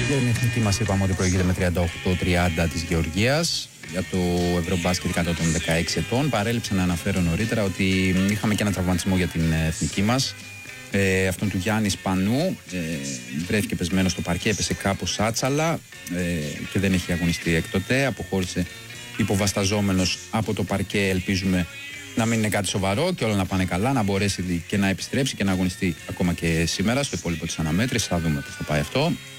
Για την εθνική μας είπαμε ότι προηγείται με 38-30 της Γεωργίας. Για το Ευρωμπάσκετ κάτω των 16 ετών. Παρέλειψα να αναφέρω νωρίτερα ότι είχαμε και ένα τραυματισμό για την εθνική μας. Αυτόν του Γιάννη Σπανού. Βρέθηκε πεσμένο στο παρκέ, έπεσε κάπως άτσαλα και δεν έχει αγωνιστεί έκτοτε. Αποχώρησε υποβασταζόμενος από το παρκέ. Ελπίζουμε να μην είναι κάτι σοβαρό και όλα να πάνε καλά, να μπορέσει και να επιστρέψει και να αγωνιστεί ακόμα και σήμερα στο υπόλοιπο της αναμέτρησης. Θα δούμε πώς θα πάει αυτό.